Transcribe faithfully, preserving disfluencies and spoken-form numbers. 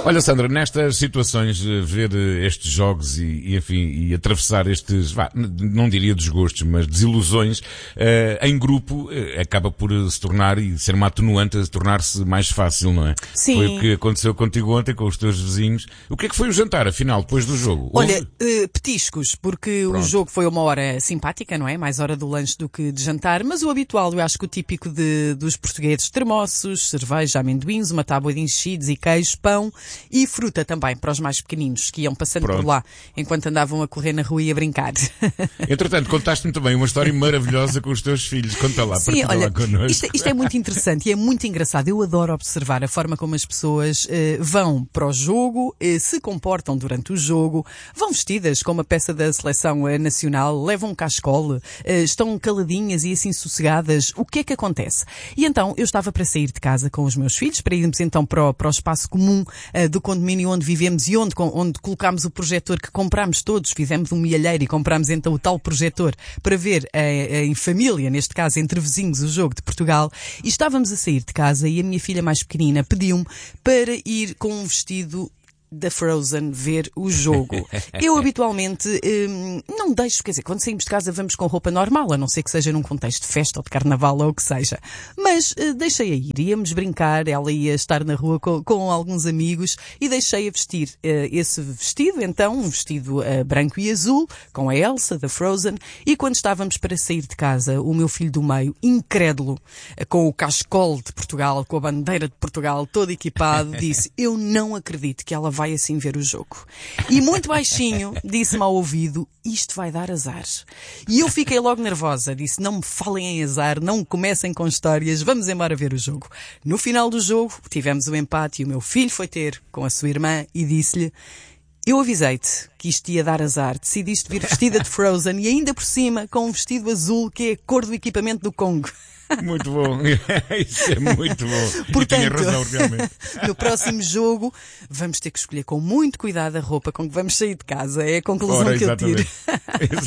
Olha, Sandra, nestas situações, ver estes jogos e, e enfim, e atravessar estes, vá, não diria desgostos, mas desilusões, uh, em grupo, uh, acaba por se tornar, e ser uma atenuante, a tornar-se mais fácil, não é? Sim. Foi o que aconteceu contigo ontem, com os teus vizinhos. O que é que foi o jantar, afinal, depois do jogo? Olha, uh, petiscos, porque Pronto. O jogo foi uma hora simpática, não é? Mais hora do lanche do que de jantar, mas o habitual, eu acho que o típico de, dos portugueses, termossos, cerveja, amendoins, uma tábua de enchidos e queijo, pão e fruta também, para os mais pequeninos, que iam passando Pronto. por lá, enquanto andavam a correr na rua e a brincar. Entretanto, contaste-me também uma história maravilhosa com os teus filhos. Conta lá, Sim, partilha olha, lá connosco. isto, isto é muito interessante e é muito engraçado. Eu adoro observar a forma como as pessoas eh, vão para o jogo, eh, se comportam durante o jogo, vão vestidas com uma peça da seleção eh, nacional, levam um cascole, eh, estão caladinhas e assim sossegadas. O que é que acontece? E então, eu estava para sair de casa com os meus filhos, para irmos então para o, para o espaço comum eh, do condomínio onde vivemos e onde, onde colocámos o projetor que comprámos todos, fizemos um milheiro e comprámos então o tal projetor para ver eh, em família, neste caso entre vizinhos, o jogo de Portugal, e estávamos a sair de casa e a minha filha mais pequenina pediu-me para ir com um vestido da Frozen ver o jogo. Eu habitualmente hum, não deixo, quer dizer, quando saímos de casa vamos com roupa normal, a não ser que seja num contexto de festa ou de carnaval ou o que seja. Mas uh, deixei-a ir, íamos brincar, ela ia estar na rua com, com alguns amigos e deixei-a vestir uh, esse vestido, então, um vestido uh, branco e azul, com a Elsa da Frozen, e quando estávamos para sair de casa, o meu filho do meio, incrédulo, uh, com o cascole de Portugal, com a bandeira de Portugal, todo equipado, disse, eu não acredito que ela vai vai assim ver o jogo. E muito baixinho disse-me ao ouvido, isto vai dar azar. E eu fiquei logo nervosa, disse, não me falem em azar, não comecem com histórias, vamos embora ver o jogo. No final do jogo, tivemos o empate e o meu filho foi ter com a sua irmã e disse-lhe, eu avisei-te que isto ia dar azar, decidiste vir vestida de Frozen e ainda por cima com um vestido azul que é a cor do equipamento do Congo. Muito bom, isso é muito bom. Portanto, e tinha razão, realmente. No próximo jogo vamos ter que escolher com muito cuidado a roupa com que vamos sair de casa. É a conclusão Ora, que eu tiro.